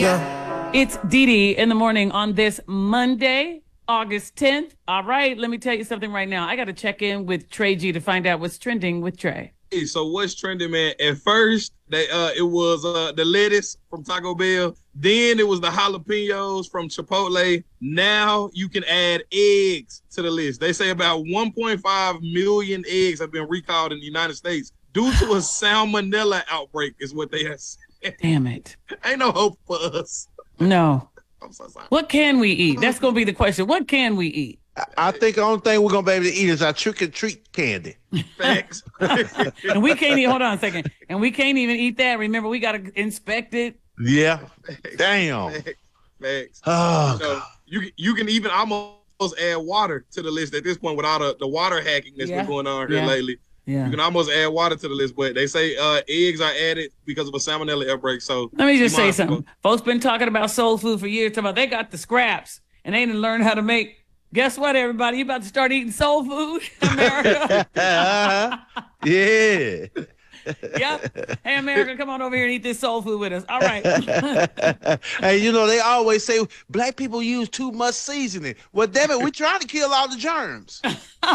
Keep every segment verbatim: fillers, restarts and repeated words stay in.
Yeah. It's Dee Dee in the morning on this Monday, August tenth. All right, let me tell you something right now. I got to check in with Trey G to find out what's trending with Trey. Hey, so what's trending, man? At first, they uh, it was uh, the lettuce from Taco Bell. Then it was the jalapenos from Chipotle. Now you can add eggs to the list. They say about one point five million eggs have been recalled in the United States due to a salmonella outbreak, is what they have said. Damn it. Ain't no hope for us. No. I'm so sorry. What can we eat? That's going to be the question. What can we eat? I, I think the only thing we're going to be able to eat is our trick and treat candy. Facts. And we can't eat, hold on a second. And we can't even eat that. Remember, we got to inspect it. Yeah. Damn. Facts. Facts. Oh, So God. you you can even almost add water to the list at this point without a, the water hacking that's Yeah. been going on here Yeah. lately. Yeah. You can almost add water to the list, but they say uh, eggs are added because of a salmonella outbreak. So Let me just you say might- something. Folks been talking about soul food for years. Talking about they got the scraps and they didn't learn how to make. Guess what, everybody? You about to start eating soul food, America? Uh-huh. Yeah. Yep. Hey, America, come on over here and eat this soul food with us. All right. Hey, you know, they always say black people use too much seasoning. Well, damn it, we're trying to kill all the germs.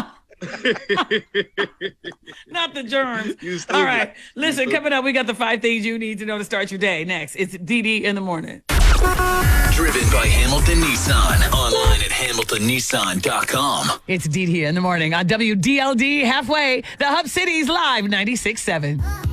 Not the germs. You stupid. All right. Listen, coming up, we got the five things you need to know to start your day. Next, it's Dee Dee in the morning. Driven by Hamilton Nissan. Online at hamilton nissan dot com. It's Dee Dee in the morning on W D L D halfway, the Hub City's Live ninety-six point seven.